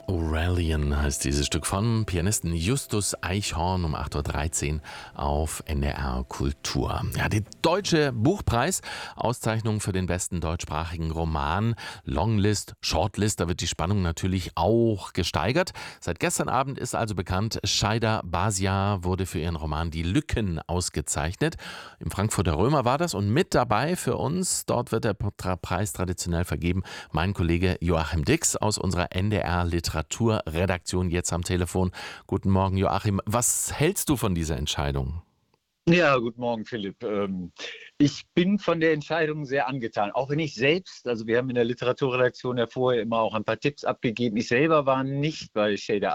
Aurelian heißt dieses Stück vom Pianisten Justus Eichhorn um 8:13 Uhr auf NDR Kultur. Ja, der Deutsche Buchpreis, Auszeichnung für den besten deutschsprachigen Roman, Longlist, Shortlist, da wird die Spannung natürlich auch gesteigert. Seit gestern Abend ist also bekannt, Shaida Basia wurde für ihren Roman Die Lücken ausgezeichnet. Im Frankfurter Römer war das und mit dabei für uns, dort wird der Preis traditionell vergeben, mein Kollege Joachim Dix aus unserer NDR Literaturredaktion jetzt am Telefon. Guten Morgen, Joachim. Was hältst du von dieser Entscheidung? Ja, guten Morgen, Philipp. Ich bin von der Entscheidung sehr angetan. Auch wenn ich selbst, also wir haben in der Literaturredaktion ja vorher immer auch ein paar Tipps abgegeben. Ich selber war nicht bei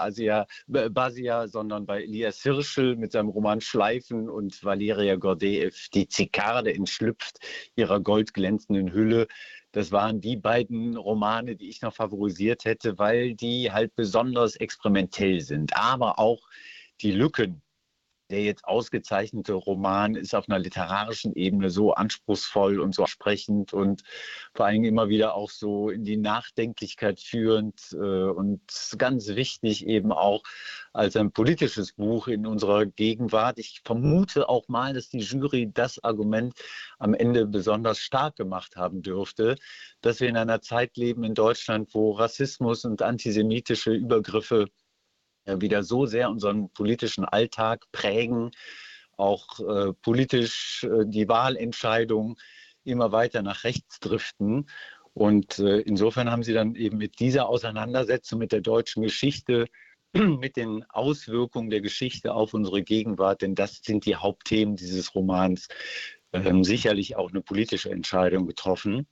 Basia, sondern bei Elias Hirschel mit seinem Roman Schleifen und Valeria Gordeev, Die Zikade entschlüpft ihrer goldglänzenden Hülle. Das waren die beiden Romane, die ich noch favorisiert hätte, weil die halt besonders experimentell sind. Aber auch Die Lücken, der jetzt ausgezeichnete Roman, ist auf einer literarischen Ebene so anspruchsvoll und so sprechend und vor allem immer wieder auch so in die Nachdenklichkeit führend und ganz wichtig eben auch als ein politisches Buch in unserer Gegenwart. Ich vermute auch mal, dass die Jury das Argument am Ende besonders stark gemacht haben dürfte, dass wir in einer Zeit leben in Deutschland, wo Rassismus und antisemitische Übergriffe wieder so sehr unseren politischen Alltag prägen, auch politisch die Wahlentscheidung immer weiter nach rechts driften. Und insofern haben sie dann eben mit dieser Auseinandersetzung mit der deutschen Geschichte, mit den Auswirkungen der Geschichte auf unsere Gegenwart, denn das sind die Hauptthemen dieses Romans, sicherlich auch eine politische Entscheidung getroffen.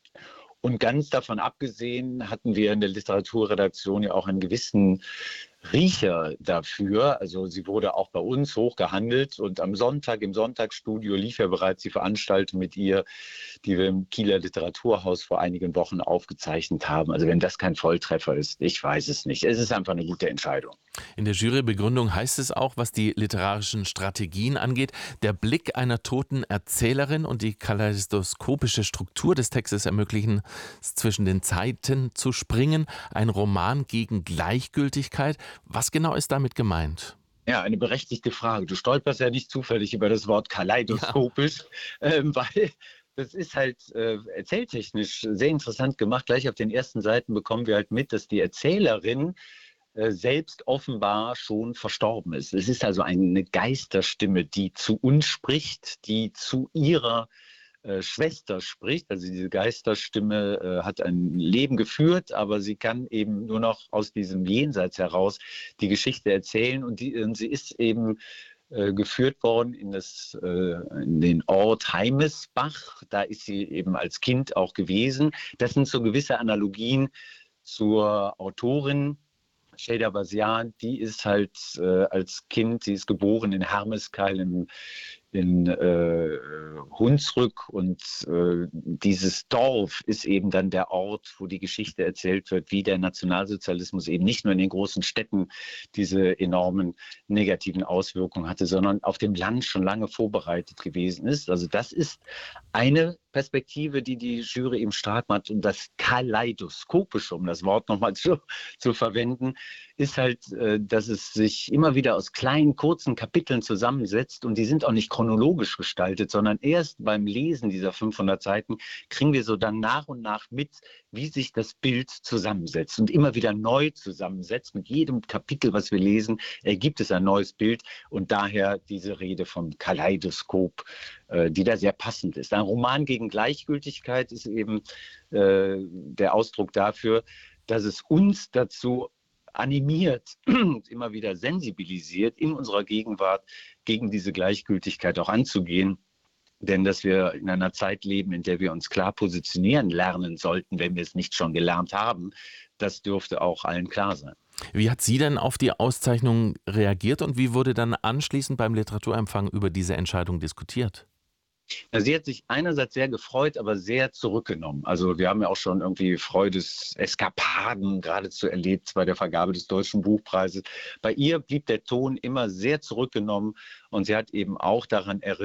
Und ganz davon abgesehen hatten wir in der Literaturredaktion ja auch einen gewissen Riecher dafür. Also sie wurde auch bei uns hoch gehandelt und am Sonntag im Sonntagsstudio lief ja bereits die Veranstaltung mit ihr, die wir im Kieler Literaturhaus vor einigen Wochen aufgezeichnet haben. Also wenn das kein Volltreffer ist, ich weiß es nicht. Es ist einfach eine gute Entscheidung. In der Jurybegründung heißt es auch, was die literarischen Strategien angeht, der Blick einer toten Erzählerin und die kaleidoskopische Struktur des Textes ermöglichen, zwischen den Zeiten zu springen. Ein Roman gegen Gleichgültigkeit. Was genau ist damit gemeint? Ja, eine berechtigte Frage. Du stolperst ja nicht zufällig über das Wort Ja. kaleidoskopisch, weil das ist halt erzähltechnisch sehr interessant gemacht. Gleich auf den ersten Seiten bekommen wir halt mit, dass die Erzählerin selbst offenbar schon verstorben ist. Es ist also eine Geisterstimme, die zu uns spricht, die zu ihrer Schwester spricht. Also diese Geisterstimme hat ein Leben geführt, aber sie kann eben nur noch aus diesem Jenseits heraus die Geschichte erzählen und sie ist eben geführt worden in den Ort Heimesbach. Da ist sie eben als Kind auch gewesen. Das sind so gewisse Analogien zur Autorin Shaida Bazian. Die ist halt als Kind, sie ist geboren in Hermeskeil in Hunsrück und dieses Dorf ist eben dann der Ort, wo die Geschichte erzählt wird, wie der Nationalsozialismus eben nicht nur in den großen Städten diese enormen negativen Auswirkungen hatte, sondern auf dem Land schon lange vorbereitet gewesen ist. Also das ist eine Perspektive, die die Jury eben stark macht, und das Kaleidoskopische, um das Wort nochmal zu verwenden, ist halt, dass es sich immer wieder aus kleinen, kurzen Kapiteln zusammensetzt und die sind auch nicht chronologisch gestaltet, sondern erst beim Lesen dieser 500 Seiten kriegen wir so dann nach und nach mit, wie sich das Bild zusammensetzt und immer wieder neu zusammensetzt. Mit jedem Kapitel, was wir lesen, ergibt es ein neues Bild und daher diese Rede vom Kaleidoskop, die da sehr passend ist. Ein Roman gegen Gleichgültigkeit ist eben der Ausdruck dafür, dass es uns dazu animiert, immer wieder sensibilisiert, in unserer Gegenwart gegen diese Gleichgültigkeit auch anzugehen. Denn dass wir in einer Zeit leben, in der wir uns klar positionieren lernen sollten, wenn wir es nicht schon gelernt haben, das dürfte auch allen klar sein. Wie hat sie denn auf die Auszeichnung reagiert und wie wurde dann anschließend beim Literaturempfang über diese Entscheidung diskutiert? Ja, sie hat sich einerseits sehr gefreut, aber sehr zurückgenommen. Also wir haben ja auch schon irgendwie Freudeseskapaden geradezu erlebt bei der Vergabe des Deutschen Buchpreises. Bei ihr blieb der Ton immer sehr zurückgenommen und sie hat eben auch daran erinnert,